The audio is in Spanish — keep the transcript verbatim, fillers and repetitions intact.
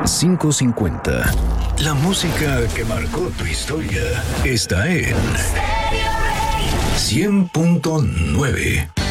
quinientos cincuenta. La música que marcó tu historia está en cien punto nueve.